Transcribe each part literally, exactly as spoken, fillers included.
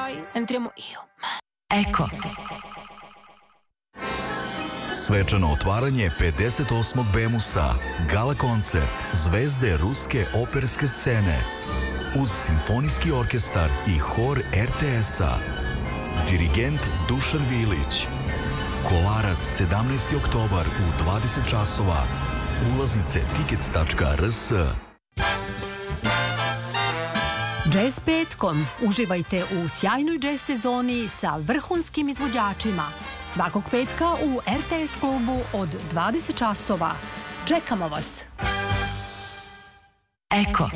poi entriamo io. Eko. Svečano otvaranje pedeset osmog Bemusa, gala koncert zvezde ruske operske scene uz simfonijski orkestar i hor er te es-a. Dirigent Dušan Vilić. Kolarac sedamnaesti oktobar u dvadeset časova. Ulaznice tickets tačka er es. Jazz petkom. Uživajte u sjajnoj jazz sezoni sa vrhunskim izvođačima. Svakog petka u er te es klubu od dvadeset časova. Čekamo vas. Eko.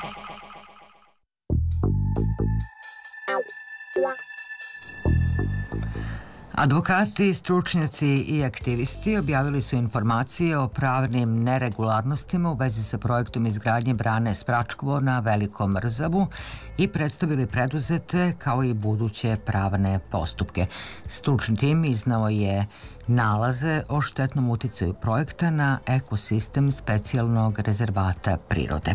Advokati, stručnjaci i aktivisti objavili su informacije o pravnim neregularnostima u vezi sa projektom izgradnje brane Spračkovo na Velikom Rzavu i predstavili preduzete kao i buduće pravne postupke. Stručni tim iznao je nalaze o štetnom uticaju projekta na ekosistem specijalnog rezervata prirode.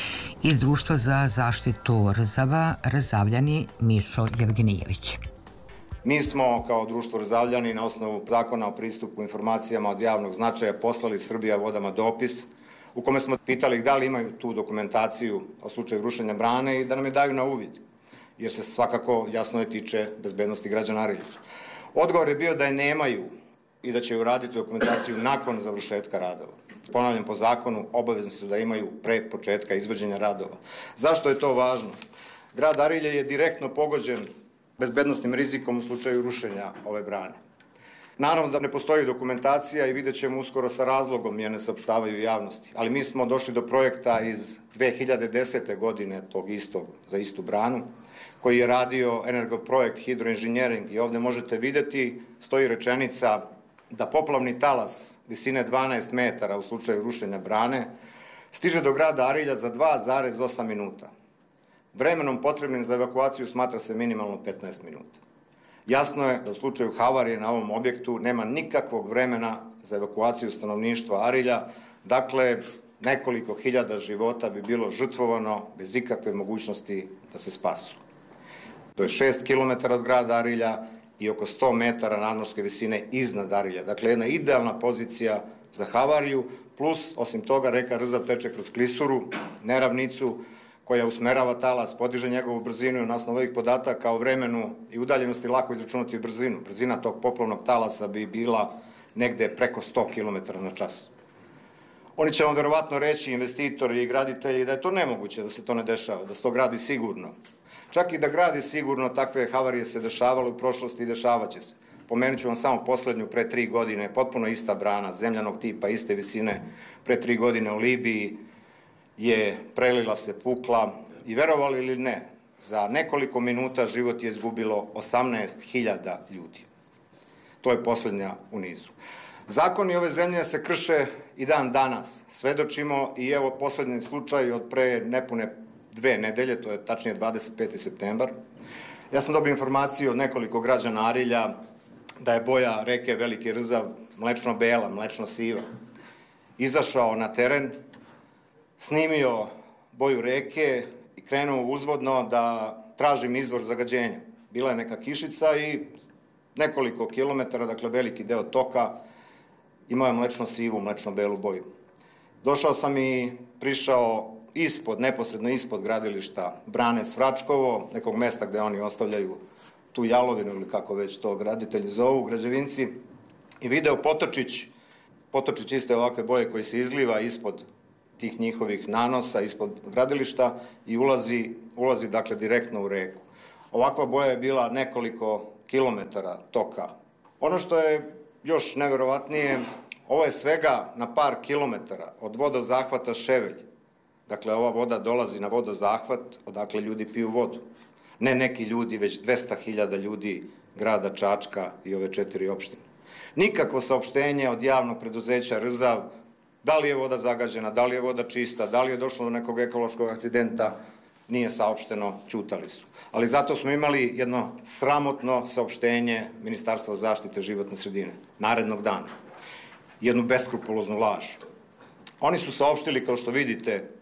Iz Društva za zaštitu Rzava, Rzavljani Mišo Jevgenijević. Mi smo kao društvo Rzavljani na osnovu zakona o pristupu informacijama od javnog značaja poslali Srbija vodama dopis u kome smo pitali da li imaju tu dokumentaciju o slučaju rušenja brane i da nam je daju na uvid, jer se svakako jasno je tiče bezbednosti građana Arilja. Odgovor je bio da je nemaju i da će uraditi dokumentaciju nakon završetka radova. Ponavljam, po zakonu obavezni su da imaju pre početka izvođenja radova. Zašto je to važno? Grad Arilje je direktno pogođen bezbednostnim rizikom u slučaju rušenja ove brane. Naravno da ne postoji dokumentacija i vidjet ćemo uskoro sa razlogom je ne saopštavaju javnosti, ali mi smo došli do projekta iz dve hiljade desete. godine tog istog, za istu branu, koji je radio Energoprojekt Hidroinženjering i ovde možete vidjeti, stoji rečenica da poplavni talas visine dvanaest metara u slučaju rušenja brane stiže do grada Arilja za dva zarez osam minuta. Vremenom potrebnim za evakuaciju smatra se minimalno petnaest minuta. Jasno je da u slučaju havarije na ovom objektu nema nikakvog vremena za evakuaciju stanovništva Arilja, dakle nekoliko hiljada života bi bilo žrtvovano bez ikakve mogućnosti da se spasu. To je šest kilometara od grada Arilja i oko sto metara nadmorske visine iznad Arilja. Dakle, jedna idealna pozicija za havariju, plus, osim toga, reka Rzav teče kroz klisuru, neravnicu, koja usmerava talas, podiže njegovu brzinu i na osnovu ovih podataka o vremenu i udaljenosti lako izračunati brzinu. Brzina tog poplavnog talasa bi bila negde preko sto kilometara na čas. Oni će vam verovatno reći, investitori i graditelji, da je to nemoguće, da se to ne dešava, da se to gradi sigurno. Čak i da gradi sigurno, takve havarije se dešavale u prošlosti i dešavaće se. Pomenut ću vam samo poslednju, pre tri godine, potpuno ista brana, zemljanog tipa, iste visine, pre tri godine u Libiji, je prelila se, pukla i verovali ili ne, za nekoliko minuta život je izgubilo osamnaest hiljada ljudi. To je poslednja u nizu. Zakoni ove zemlje se krše i dan danas. Svedočimo i evo poslednji slučaj od pre nepune dve nedelje, to je tačnije dvadeset peti septembar. Ja sam dobio informaciju od nekoliko građana Arilja da je boja reke Veliki Rzav mlečno-bela, mlečno-siva. Izašao na teren, snimio boju reke i krenuo uzvodno da tražim izvor zagađenja. Bila je neka kišica i nekoliko kilometara, dakle veliki deo toka, imao je mlečno-sivu, mlečno-belu boju. Došao sam i prišao ispod, neposredno ispod gradilišta brane Svračkovo, nekog mesta gde oni ostavljaju tu jalovinu ili kako već to graditelji zovu, građevinci, i video potočić, potočić iste ovakve boje koji se izliva ispod tih njihovih nanosa, ispod gradilišta i ulazi, ulazi dakle direktno u reku. Ovakva boja je bila nekoliko kilometara toka. Ono što je još neverovatnije, ovo je svega na par kilometara od vodozahvata Ševelj. Dakle, ova voda dolazi na vodozahvat, odakle ljudi piju vodu. Ne neki ljudi, već dvesta hiljada ljudi grada Čačka i ove četiri opštine. Nikakvo saopštenje od javnog preduzeća Rzav, da li je voda zagađena, da li je voda čista, da li je došlo do nekog ekološkog akcidenta, nije saopšteno, ćutali su. Ali zato smo imali jedno sramotno saopštenje Ministarstva zaštite životne sredine, narednog dana. Jednu beskrupuloznu laž. Oni su saopštili, kao što vidite,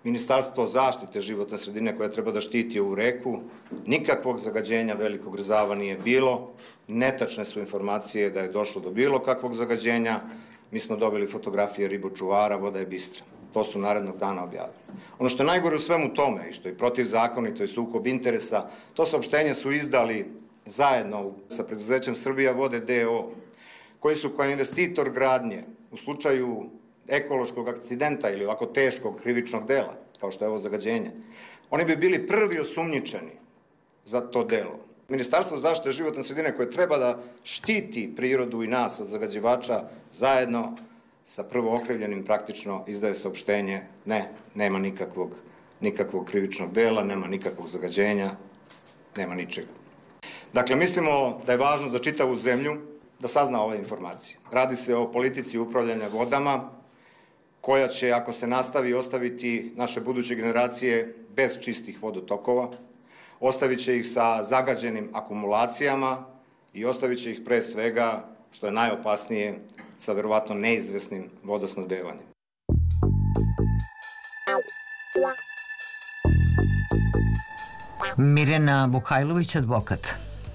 Ministarstvo zaštite životne sredine koje treba da štiti ovu reku, nikakvog zagađenja Velikog Rzava nije bilo, netačne su informacije da je došlo do bilo kakvog zagađenja, mi smo dobili fotografije ribočuvara, voda je bistra. To su narednog dana objavili. Ono što je najgore u svemu tome i što je protivzakonito i sukob interesa, to saopštenje su izdali zajedno sa preduzećem Srbija vode D O, koji su kao investitor gradnje u slučaju ekološkog akcidenta ili ovako teškog krivičnog dela, kao što je ovo zagađenje, oni bi bili prvi osumnjičeni za to delo. Ministarstvo zaštite životne sredine koje treba da štiti prirodu i nas od zagađivača zajedno sa prvo okrivljenim praktično izdaje saopštenje, ne, nema nikakvog, nikakvog krivičnog dela, nema nikakvog zagađenja, nema ničega. Dakle, mislimo da je važno za čitavu zemlju da sazna ove informacije. Radi se o politici upravljanja vodama, koja će, ako se nastavi, ostaviti naše buduće generacije bez čistih vodotokova, ostavit će ih sa zagađenim akumulacijama i ostavit će ih pre svega, što je najopasnije, sa verovatno neizvesnim vodosnabdevanjem. Mirjana Vukajlović, advokat.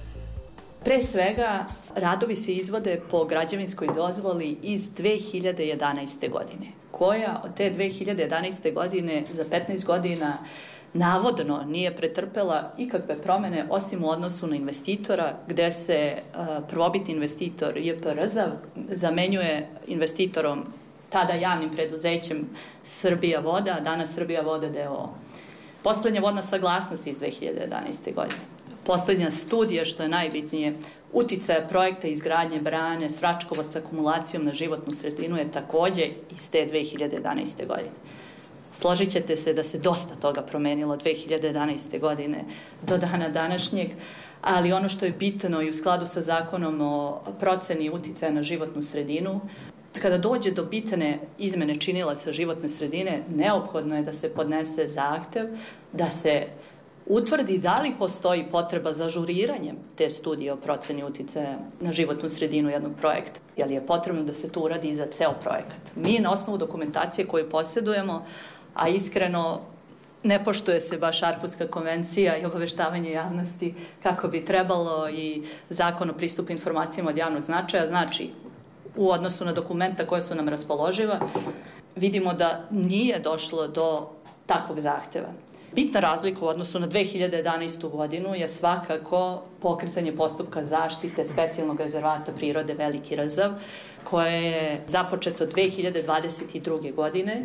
Pre svega, radovi se izvode po građevinskoj dozvoli iz dve hiljade jedanaeste godine, koja od te dve hiljade jedanaeste godine za petnaest godina navodno nije pretrpela ikakve promene osim u odnosu na investitora, gde se uh, prvobitni investitor J P Rzav zamenjuje investitorom, tada javnim preduzećem Srbija voda, danas Srbija voda D O O. Poslednja vodna saglasnost iz dve hiljade jedanaeste godine. Poslednja studija, što je najbitnije, uticaja projekta izgradnje brane Svračkovo sa akumulacijom na životnu sredinu je takođe iz te dve hiljade jedanaeste godine. Složit ćete se da se dosta toga promenilo dve hiljade jedanaeste godine do dana današnjeg, ali ono što je bitno i u skladu sa zakonom o proceni uticaja na životnu sredinu, kada dođe do bitne izmene činilaca životne sredine, neophodno je da se podnese zahtev, da se utvrdi da li postoji potreba za ažuriranjem te studije o proceni uticaja na životnu sredinu jednog projekta, jer je potrebno da se to uradi i za ceo projekat. Mi na osnovu dokumentacije koju posjedujemo, a iskreno ne poštuje se baš Arhuska konvencija i obaveštavanje javnosti kako bi trebalo i zakon o pristupu informacijama od javnog značaja, znači u odnosu na dokumenta koja su nam raspoloživa, vidimo da nije došlo do takvog zahteva. Bitna razlika u odnosu na dve hiljade jedanaestu godinu je svakako pokretanje postupka zaštite specijalnog rezervata prirode Veliki Rzav, koje je započeto dve hiljade dvadeset druge godine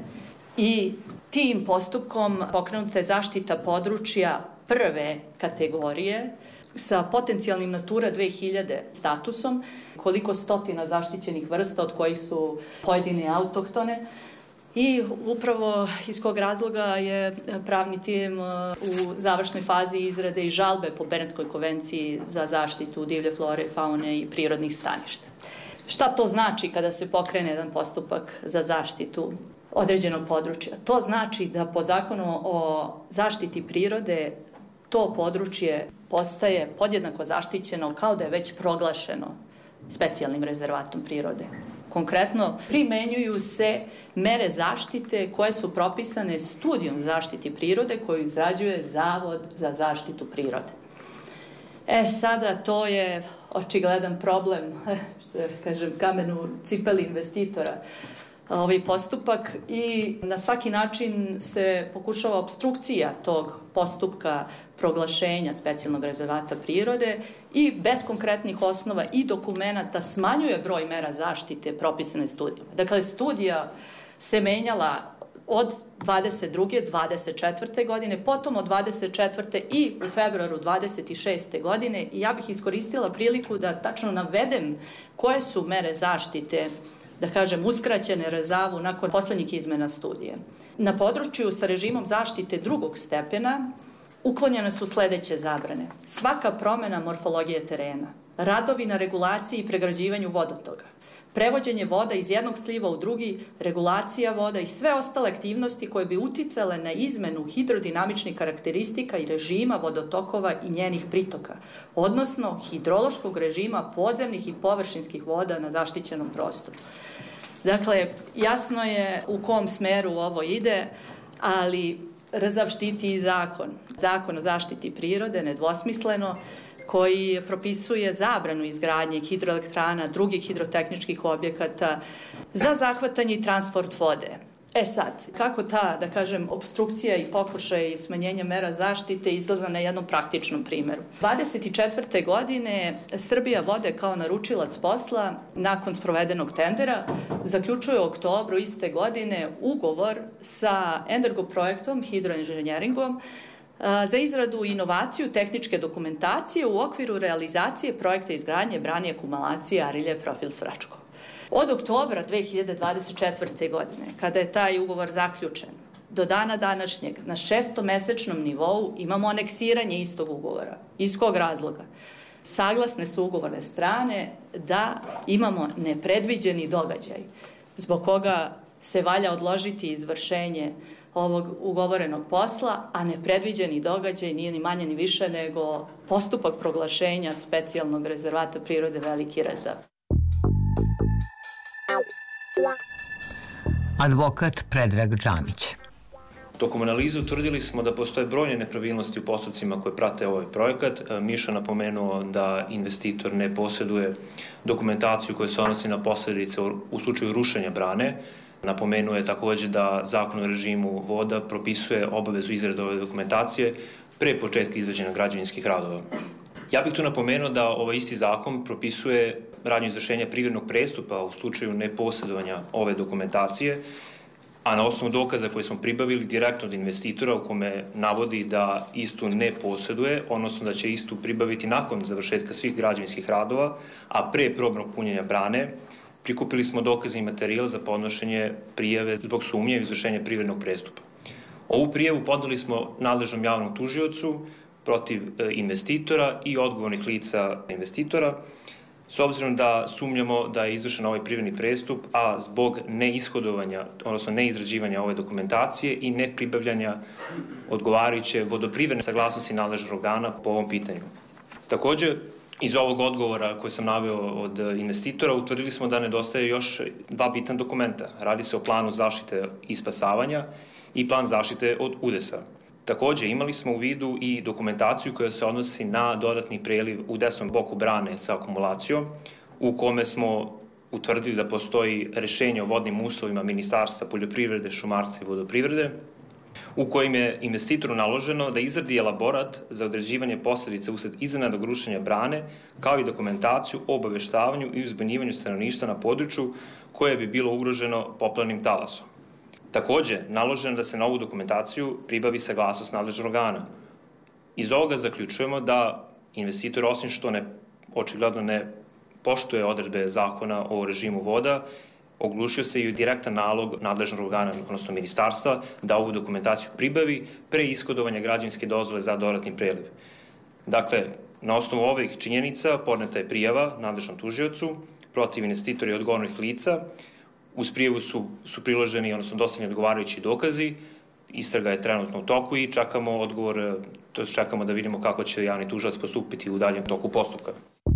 i tim postupkom pokrenuta je zaštita područja prve kategorije sa potencijalnim Natura dve hiljade statusom, koliko stotina zaštićenih vrsta od kojih su pojedine autohtone. I upravo iz kog razloga je pravni tim u završnoj fazi izrade i žalbe po Bernskoj konvenciji za zaštitu divlje flore, faune i prirodnih staništa. Šta to znači kada se pokrene jedan postupak za zaštitu određenog područja? To znači da po zakonu o zaštiti prirode to područje postaje podjednako zaštićeno kao da je već proglašeno specijalnim rezervatom prirode. Konkretno, primenjuju se mere zaštite koje su propisane studijom zaštiti prirode koju izrađuje Zavod za zaštitu prirode. E, sada to je očigledan problem, što je, kažem, kamen u cipeli investitora, ovaj postupak i na svaki način se pokušava obstrukcija tog postupka proglašenja specijalnog rezervata prirode i bez konkretnih osnova i dokumenata smanjuje broj mera zaštite propisane studijama. Dakle, studija se menjala od dvadeset druge dvadeset četvrte godine, potom od dvadeset četvrte i u februaru dvadeset šeste godine i ja bih iskoristila priliku da tačno navedem koje su mere zaštite, da kažem, uskraćene Rzavu nakon poslednjih izmena studije. Na području sa režimom zaštite drugog stepena uklonjene su sledeće zabrane. Svaka promena morfologije terena, radovi na regulaciji i pregrađivanju vodotoga, prevođenje voda iz jednog sliva u drugi, regulacija voda i sve ostale aktivnosti koje bi uticale na izmenu hidrodinamičnih karakteristika i režima vodotokova i njenih pritoka, odnosno hidrološkog režima podzemnih i površinskih voda na zaštićenom prostoru. Dakle, jasno je u kom smeru ovo ide, ali R Z A V štiti i zakon. Zakon o zaštiti prirode, nedvosmisleno, koji propisuje zabranu izgradnje hidroelektrana, drugih hidrotehničkih objekata za zahvatanje i transport vode. E sad, kako ta, da kažem, obstrukcija i pokušaj i smanjenja mera zaštite izgleda na jednom praktičnom primjeru. dvadeset četvrte godine Srbija vode kao naručilac posla, nakon sprovedenog tendera, zaključuje u oktobru iste godine ugovor sa Energoprojektom, hidroinženjeringom, za izradu i inovaciju tehničke dokumentacije u okviru realizacije projekta izgradnje brane i akumulacije Arilje profil Svračko. Od oktobra dve hiljade dvadeset četvrte. godine, kada je taj ugovor zaključen, do dana današnjeg na šestomesečnom nivou imamo aneksiranje istog ugovora. Iz kog razloga? Saglasne su ugovorne strane da imamo nepredviđeni događaj, zbog koga se valja odložiti izvršenje ovog ugovorenog posla, a nepredviđeni događaj nije ni manje ni više nego postupak proglašenja specijalnog rezervata prirode Veliki Rezav. Advokat Predrag Džamić. Tokom analize utvrdili smo da postoje brojne nepravilnosti u postupcima koje prate ovaj projekat. Miša napomenuo da investitor ne posjeduje dokumentaciju koja se odnosi na posledice u slučaju rušenja brane. Napomenuo je također da Zakon o režimu voda propisuje obavezu izrade ove dokumentacije pre početka izvođenja građevinskih radova. Ja bih tu napomenuo da ovaj isti zakon propisuje radnju izvršenja privrednog prestupa u slučaju neposjedovanja ove dokumentacije, a na osnovu dokaza koje smo pribavili direktno od investitora u kome navodi da istu ne posjeduje, odnosno da će istu pribaviti nakon završetka svih građevinskih radova, a pre probnog punjenja brane, prikupili smo dokazni materijal za podnošenje prijave zbog sumnje u izvršenje privrednog prestupa. Ovu prijavu podneli smo nadležnom javnom tužiocu protiv investitora i odgovornih lica investitora, s obzirom da sumnjamo da je izvršen ovaj privredni prestup, a zbog neishodovanja, odnosno neizrađivanja ove dokumentacije i nepribavljanja odgovarajuće vodoprivredne saglasnosti nadležnog organa po ovom pitanju. Također, iz ovog odgovora koji sam naveo od investitora, utvrdili smo da nedostaje još dva bitna dokumenta. Radi se o planu zaštite i spasavanja i plan zaštite od udesa. Također, imali smo u vidu i dokumentaciju koja se odnosi na dodatni preliv u desnom boku brane sa akumulacijom, u kome smo utvrdili da postoji rešenje o vodnim uslovima Ministarstva poljoprivrede, šumarstva i vodoprivrede, u kojim je investitoru naloženo da izradi elaborat za određivanje posljedica usled iznenadnog rušenja brane, kao i dokumentaciju o obaveštavanju i uzbunjivanju stanovništva na području koje bi bilo ugroženo poplavnim talasom. Također, naloženo da se na ovu dokumentaciju pribavi saglasnost nadležnog organa. Iz ovoga zaključujemo da investitor, osim što ne, očigledno ne poštuje odredbe zakona o režimu voda, oglušio se i direktan nalog nadležnog organa, odnosno ministarstva, da ovu dokumentaciju pribavi pre ishodovanja građevinske dozvole za dodatni preliv. Dakle, na osnovu ovih činjenica podneta je prijava nadležnom tužiocu protiv investitora i odgovornih lica. Uz prijavu su, su priloženi, odnosno dostavljeni odgovarajući dokazi. Istraga je trenutno u toku i čekamo odgovor, to jest čekamo da vidimo kako će javni tužilac postupiti u daljem toku postupka.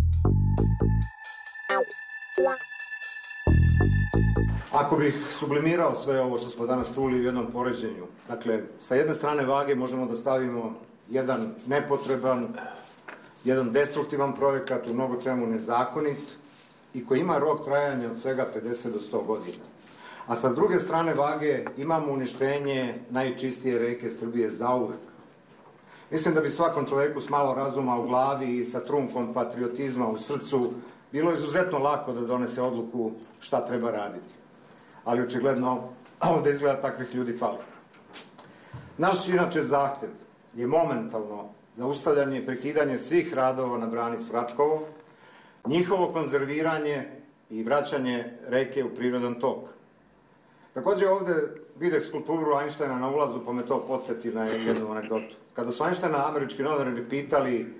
Ako bih sublimirao sve ovo što smo danas čuli u jednom poređenju, dakle, sa jedne strane vage možemo da stavimo jedan nepotreban, jedan destruktivan projekat, u mnogo čemu nezakonit i koji ima rok trajanja od svega pedeset do sto godina. A sa druge strane vage imamo uništenje najčistije reke Srbije zauvek. Mislim da bi svakom čoveku s malo razuma u glavi i sa trunkom patriotizma u srcu bilo izuzetno lako da donese odluku šta treba raditi. Ali očigledno ovde izgleda takvih ljudi fali. Naš inače zahtev je momentalno zaustavljanje i prekidanje svih radova na brani Svračkovo, njihovo konzerviranje i vraćanje reke u prirodan tok. Također ovde videh skulpturu Einsteina na ulazu, pa me to podsjeti na jednu anegdotu. Kada su Einsteina američki novinari pitali